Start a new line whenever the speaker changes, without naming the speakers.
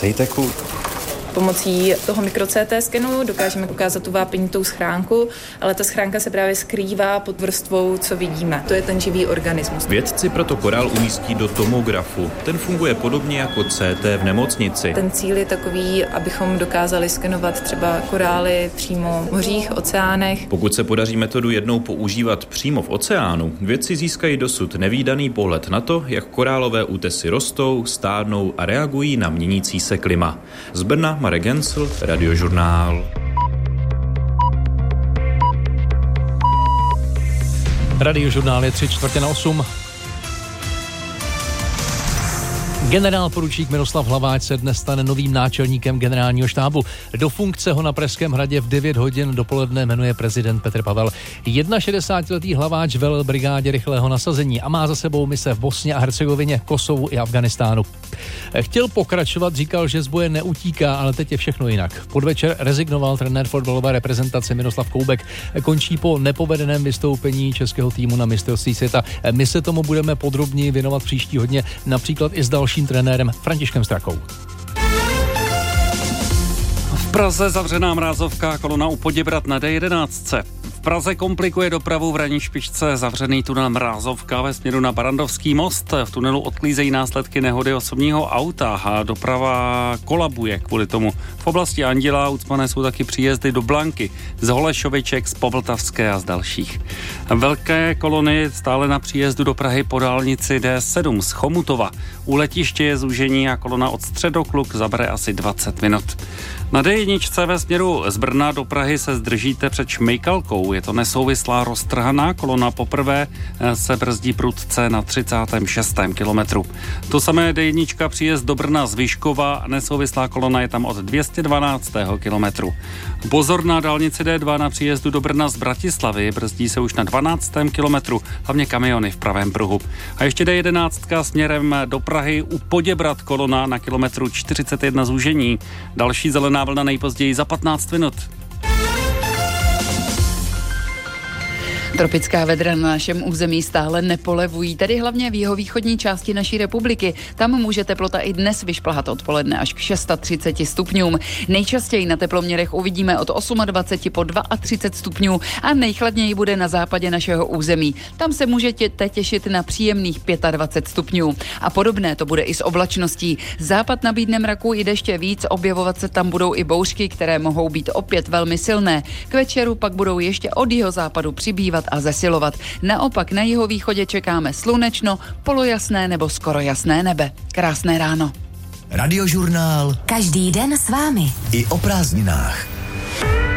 Sejteku.
Pomocí toho mikro-CT skenu dokážeme ukázat tu vápenitou schránku, ale ta schránka se právě skrývá pod vrstvou, co vidíme. To je ten živý organismus.
Vědci proto korál umístí do tomografu. Ten funguje podobně jako CT v nemocnici.
Ten cíl je takový, abychom dokázali skenovat třeba korály přímo v mořích, oceánech.
Pokud se podaří metodu jednou používat přímo v oceánu, vědci získají dosud nevídaný pohled na to, jak korálové útesy rostou, stárnou a reagují na měnící se klima. Z Brna Marek Gensl, Radiožurnál.
Radiožurnál je 7:45. Generál poručík Miroslav Hlaváč se dnes stane novým náčelníkem generálního štábu. Do funkce ho na Pražském hradě v 9 hodin dopoledne jmenuje prezident Petr Pavel. 61letý Hlaváč velel brigádě rychlého nasazení a má za sebou mise v Bosně a Hercegovině, Kosovu i Afghánistánu. Chtěl pokračovat, říkal, že z boje neutíká, ale teď je všechno jinak. Podvečer rezignoval trenér fotbalové reprezentace Miroslav Koubek. Končí po nepovedeném vystoupení českého týmu na mistrovství světa. My se tomu budeme podrobněji věnovat příští hodně, například i s dalším trenérem Františkem Strakou.
V Praze zavřená mrázovka, kolona u Poděbrad na D11. V Praze komplikuje dopravu v ranní špičce zavřený tunel Mrázovka ve směru na Barandovský most. V tunelu odklízejí následky nehody osobního auta a doprava kolabuje kvůli tomu. V oblasti Anděla ucpané jsou taky příjezdy do Blanky, z Holešoviček, z Povltavské a z dalších. Velké kolony stále na příjezdu do Prahy po dálnici D7 z Chomutova. U letiště je zúžení a kolona od Středokluk zabere asi 20 minut. Na D1 ve směru z Brna do Prahy se zdržíte před Šmejkalkou. Je to nesouvislá roztrhaná kolona. Poprvé se brzdí prudce na 36. kilometru. To samé D1 příjezd do Brna z Vyškova. Nesouvislá kolona je tam od 212. kilometru. Pozor na dálnici D2 na příjezdu do Brna z Bratislavy. Brzdí se už na 12. kilometru, hlavně kamiony v pravém pruhu. A ještě D11 směrem do Prahy u Poděbrad kolona na kilometru 41 zúžení. Další zelená vlna nejpozději za 15 minut.
Tropická vedra na našem území stále nepolevují, tedy hlavně v jihovýchodní části naší republiky. Tam může teplota i dnes vyšplhat odpoledne až k 630 stupňům. Nejčastěji na teploměrech uvidíme od 28 po 32 stupňů a nejchladněji bude na západě našeho území. Tam se můžete těšit na příjemných 25 stupňů. A podobné to bude i s oblačností. Západ nabídne mraku i deště víc, objevovat se tam budou i bouřky, které mohou být opět velmi silné. K večeru pak budou ještě od jihozápadu přibývat a zesilovat. Naopak na jihovýchodě čekáme slunečno, polojasné nebo skoro jasné nebe. Krásné ráno.
Radiožurnál.
Každý den s vámi.
I o prázdninách.